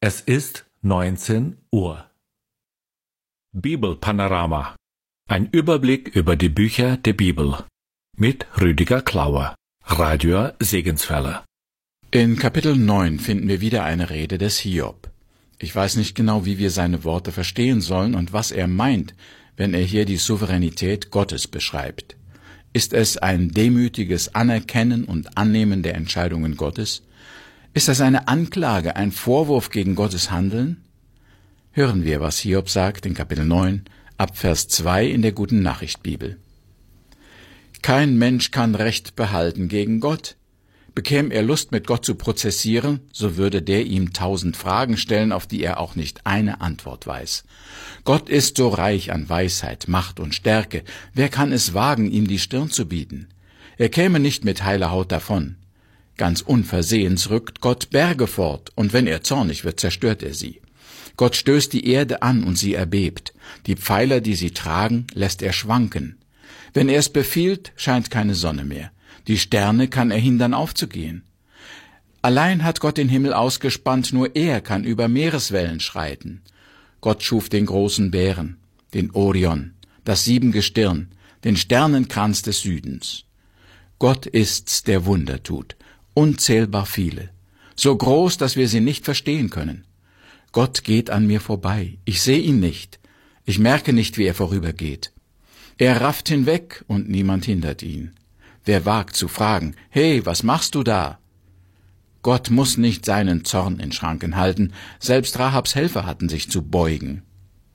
Es ist 19 Uhr. Bibelpanorama. Ein Überblick über die Bücher der Bibel. Mit Rüdiger Klauer, Radio Segenswelle. In Kapitel 9 finden wir wieder eine Rede des Hiob. Ich weiß nicht genau, wie wir seine Worte verstehen sollen und was er meint, wenn er hier die Souveränität Gottes beschreibt. Ist es ein demütiges Anerkennen und Annehmen der Entscheidungen Gottes? Ist das eine Anklage, ein Vorwurf gegen Gottes Handeln? Hören wir, was Hiob sagt in Kapitel 9, ab Vers 2 in der Guten Nachricht Bibel. Kein Mensch kann Recht behalten gegen Gott. Bekäme er Lust, mit Gott zu prozessieren, so würde der ihm 1000 Fragen stellen, auf die er auch nicht eine Antwort weiß. Gott ist so reich an Weisheit, Macht und Stärke. Wer kann es wagen, ihm die Stirn zu bieten? Er käme nicht mit heiler Haut davon. Ganz unversehens rückt Gott Berge fort, und wenn er zornig wird, zerstört er sie. Gott stößt die Erde an und sie erbebt. Die Pfeiler, die sie tragen, lässt er schwanken. Wenn er es befiehlt, scheint keine Sonne mehr. Die Sterne kann er hindern aufzugehen. Allein hat Gott den Himmel ausgespannt, nur er kann über Meereswellen schreiten. Gott schuf den großen Bären, den Orion, das Siebengestirn, den Sternenkranz des Südens. Gott ist's, der Wunder tut, unzählbar viele, so groß, dass wir sie nicht verstehen können. Gott geht an mir vorbei, ich sehe ihn nicht, ich merke nicht, wie er vorübergeht. Er rafft hinweg und niemand hindert ihn. Wer wagt zu fragen, hey, was machst du da? Gott muss nicht seinen Zorn in Schranken halten, selbst Rahabs Helfer hatten sich zu beugen.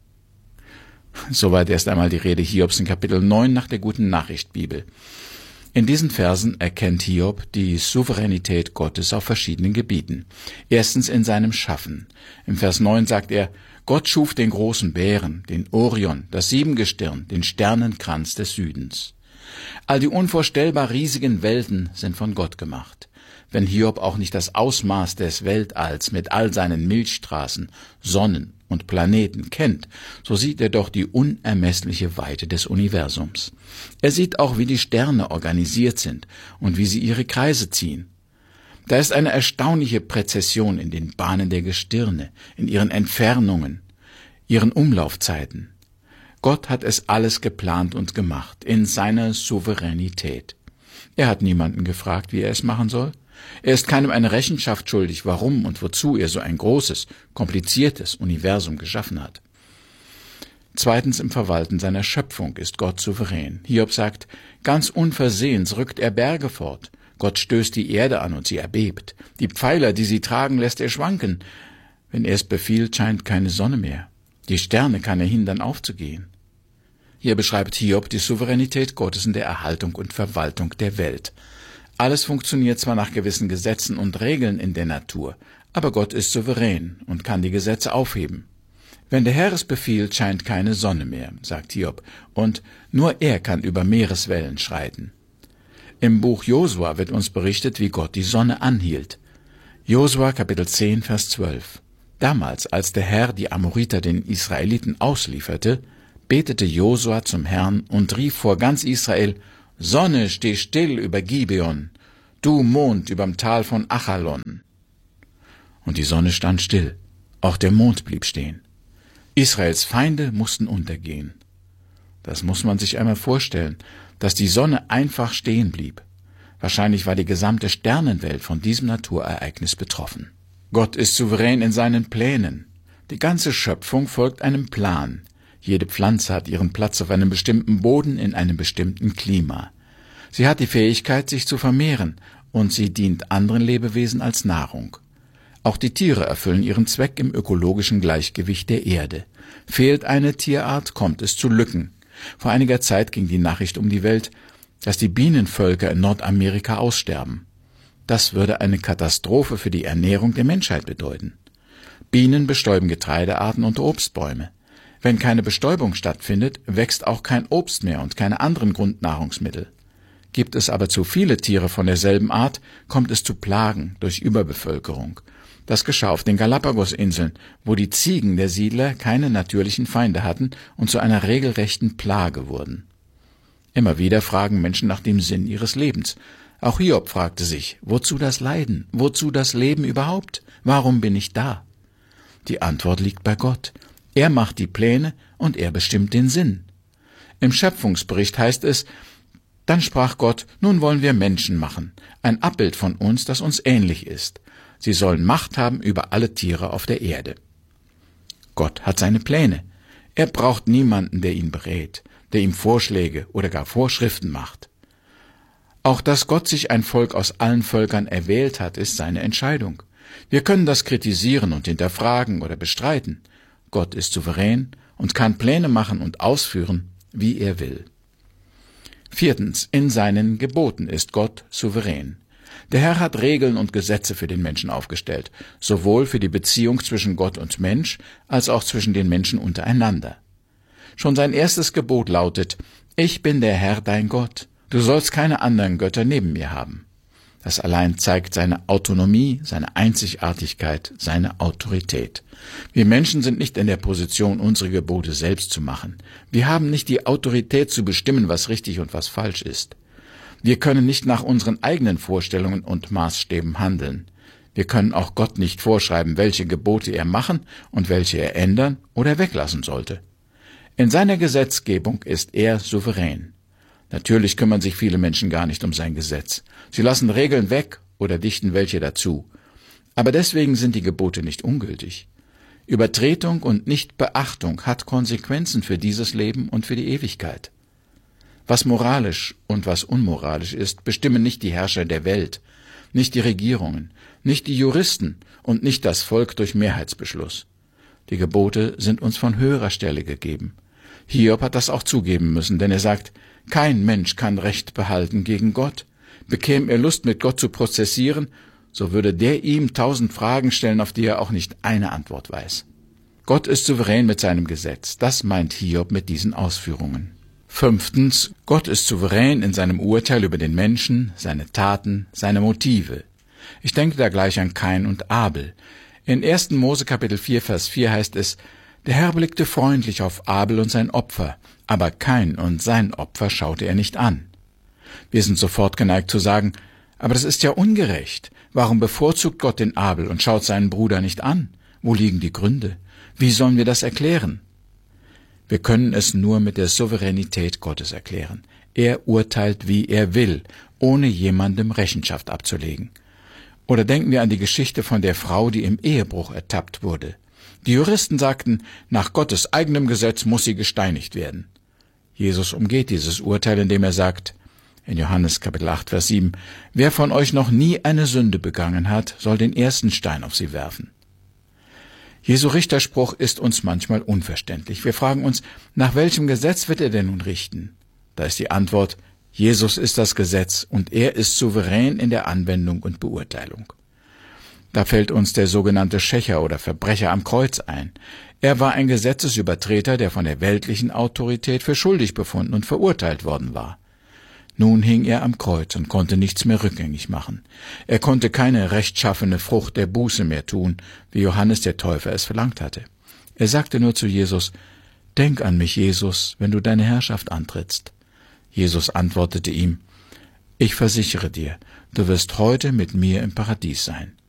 Soweit erst einmal die Rede Hiobs in Kapitel 9 nach der Guten Nachricht Bibel. In diesen Versen erkennt Hiob die Souveränität Gottes auf verschiedenen Gebieten. Erstens in seinem Schaffen. Im Vers 9 sagt er, Gott schuf den großen Bären, den Orion, das Siebengestirn, den Sternenkranz des Südens. All die unvorstellbar riesigen Welten sind von Gott gemacht. Wenn Hiob auch nicht das Ausmaß des Weltalls mit all seinen Milchstraßen, Sonnen und Planeten kennt, so sieht er doch die unermessliche Weite des Universums. Er sieht auch, wie die Sterne organisiert sind und wie sie ihre Kreise ziehen. Da ist eine erstaunliche Präzision in den Bahnen der Gestirne, in ihren Entfernungen, ihren Umlaufzeiten. Gott hat es alles geplant und gemacht, in seiner Souveränität. Er hat niemanden gefragt, wie er es machen soll. Er ist keinem eine Rechenschaft schuldig, warum und wozu er so ein großes, kompliziertes Universum geschaffen hat. Zweitens, im Verwalten seiner Schöpfung ist Gott souverän. Hiob sagt, ganz unversehens rückt er Berge fort. Gott stößt die Erde an und sie erbebt. Die Pfeiler, die sie tragen, lässt er schwanken. Wenn er es befiehlt, scheint keine Sonne mehr. Die Sterne kann er hindern aufzugehen. Hier beschreibt Hiob die Souveränität Gottes in der Erhaltung und Verwaltung der Welt. Alles funktioniert zwar nach gewissen Gesetzen und Regeln in der Natur, aber Gott ist souverän und kann die Gesetze aufheben. Wenn der Herr es befiehlt, scheint keine Sonne mehr, sagt Hiob, und nur er kann über Meereswellen schreiten. Im Buch Josua wird uns berichtet, wie Gott die Sonne anhielt. Josua Kapitel 10, Vers 12. Damals, als der Herr die Amoriter den Israeliten auslieferte, betete Josua zum Herrn und rief vor ganz Israel, Sonne, steh still über Gibeon, du Mond überm Tal von Achalon. Und die Sonne stand still, auch der Mond blieb stehen. Israels Feinde mussten untergehen. Das muss man sich einmal vorstellen, dass die Sonne einfach stehen blieb. Wahrscheinlich war die gesamte Sternenwelt von diesem Naturereignis betroffen. Gott ist souverän in seinen Plänen. Die ganze Schöpfung folgt einem Plan. Jede Pflanze hat ihren Platz auf einem bestimmten Boden in einem bestimmten Klima. Sie hat die Fähigkeit, sich zu vermehren, und sie dient anderen Lebewesen als Nahrung. Auch die Tiere erfüllen ihren Zweck im ökologischen Gleichgewicht der Erde. Fehlt eine Tierart, kommt es zu Lücken. Vor einiger Zeit ging die Nachricht um die Welt, dass die Bienenvölker in Nordamerika aussterben. Das würde eine Katastrophe für die Ernährung der Menschheit bedeuten. Bienen bestäuben Getreidearten und Obstbäume. Wenn keine Bestäubung stattfindet, wächst auch kein Obst mehr und keine anderen Grundnahrungsmittel. Gibt es aber zu viele Tiere von derselben Art, kommt es zu Plagen durch Überbevölkerung. Das geschah auf den Galapagosinseln, wo die Ziegen der Siedler keine natürlichen Feinde hatten und zu einer regelrechten Plage wurden. Immer wieder fragen Menschen nach dem Sinn ihres Lebens. Auch Hiob fragte sich, wozu das Leiden, wozu das Leben überhaupt? Warum bin ich da? Die Antwort liegt bei Gott. Er macht die Pläne und er bestimmt den Sinn. Im Schöpfungsbericht heißt es, dann sprach Gott, nun wollen wir Menschen machen, ein Abbild von uns, das uns ähnlich ist. Sie sollen Macht haben über alle Tiere auf der Erde. Gott hat seine Pläne. Er braucht niemanden, der ihn berät, der ihm Vorschläge oder gar Vorschriften macht. Auch dass Gott sich ein Volk aus allen Völkern erwählt hat, ist seine Entscheidung. Wir können das kritisieren und hinterfragen oder bestreiten. Gott ist souverän und kann Pläne machen und ausführen, wie er will. 4. In seinen Geboten ist Gott souverän. Der Herr hat Regeln und Gesetze für den Menschen aufgestellt, sowohl für die Beziehung zwischen Gott und Mensch, als auch zwischen den Menschen untereinander. Schon sein erstes Gebot lautet, Ich bin der Herr, dein Gott. Du sollst keine anderen Götter neben mir haben. Das allein zeigt seine Autonomie, seine Einzigartigkeit, seine Autorität. Wir Menschen sind nicht in der Position, unsere Gebote selbst zu machen. Wir haben nicht die Autorität zu bestimmen, was richtig und was falsch ist. Wir können nicht nach unseren eigenen Vorstellungen und Maßstäben handeln. Wir können auch Gott nicht vorschreiben, welche Gebote er machen und welche er ändern oder weglassen sollte. In seiner Gesetzgebung ist er souverän. Natürlich kümmern sich viele Menschen gar nicht um sein Gesetz. Sie lassen Regeln weg oder dichten welche dazu. Aber deswegen sind die Gebote nicht ungültig. Übertretung und Nichtbeachtung hat Konsequenzen für dieses Leben und für die Ewigkeit. Was moralisch und was unmoralisch ist, bestimmen nicht die Herrscher der Welt, nicht die Regierungen, nicht die Juristen und nicht das Volk durch Mehrheitsbeschluss. Die Gebote sind uns von höherer Stelle gegeben. Hiob hat das auch zugeben müssen, denn er sagt, kein Mensch kann Recht behalten gegen Gott. Bekäme er Lust, mit Gott zu prozessieren, so würde der ihm 1000 Fragen stellen, auf die er auch nicht eine Antwort weiß. Gott ist souverän mit seinem Gesetz. Das meint Hiob mit diesen Ausführungen. 5. Gott ist souverän in seinem Urteil über den Menschen, seine Taten, seine Motive. Ich denke da gleich an Kain und Abel. In 1. Mose Kapitel 4, Vers 4 heißt es, Der Herr blickte freundlich auf Abel und sein Opfer, aber Kain und sein Opfer schaute er nicht an. Wir sind sofort geneigt zu sagen, aber das ist ja ungerecht. Warum bevorzugt Gott den Abel und schaut seinen Bruder nicht an? Wo liegen die Gründe? Wie sollen wir das erklären? Wir können es nur mit der Souveränität Gottes erklären. Er urteilt, wie er will, ohne jemandem Rechenschaft abzulegen. Oder denken wir an die Geschichte von der Frau, die im Ehebruch ertappt wurde. Die Juristen sagten, nach Gottes eigenem Gesetz muss sie gesteinigt werden. Jesus umgeht dieses Urteil, indem er sagt, in Johannes Kapitel 8, Vers 7, Wer von euch noch nie eine Sünde begangen hat, soll den ersten Stein auf sie werfen. Jesu Richterspruch ist uns manchmal unverständlich. Wir fragen uns, nach welchem Gesetz wird er denn nun richten? Da ist die Antwort, Jesus ist das Gesetz und er ist souverän in der Anwendung und Beurteilung. Da fällt uns der sogenannte Schächer oder Verbrecher am Kreuz ein. Er war ein Gesetzesübertreter, der von der weltlichen Autorität für schuldig befunden und verurteilt worden war. Nun hing er am Kreuz und konnte nichts mehr rückgängig machen. Er konnte keine rechtschaffene Frucht der Buße mehr tun, wie Johannes der Täufer es verlangt hatte. Er sagte nur zu Jesus, Denk an mich, Jesus, wenn du deine Herrschaft antrittst. Jesus antwortete ihm, Ich versichere dir, du wirst heute mit mir im Paradies sein.